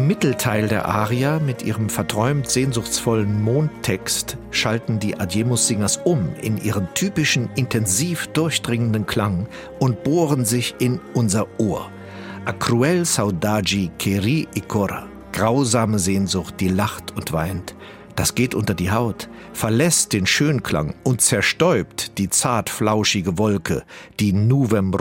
Im Mittelteil der Aria mit ihrem verträumt sehnsuchtsvollen Mondtext schalten die Adiemus-Singers in ihren typischen, intensiv durchdringenden Klang und bohren sich in unser Ohr. A cruel saudade que ri e corra. Grausame Sehnsucht, die lacht und weint. Das geht unter die Haut, verlässt den Schönklang und zerstäubt die zart flauschige Wolke, die Nuvem